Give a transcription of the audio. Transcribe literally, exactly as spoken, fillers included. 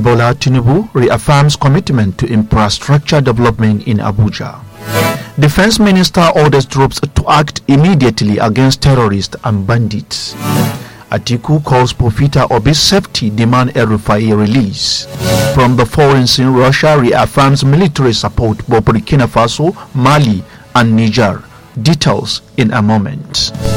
Bola Tinubu reaffirms commitment to infrastructure development in Abuja. Defense Minister orders troops to act immediately against terrorists and bandits. Atiku calls for Peter Obi's safety, demand El-Rufai release. From the foreign scene, Russia reaffirms military support for Burkina Faso, Mali and Niger. Details in a moment.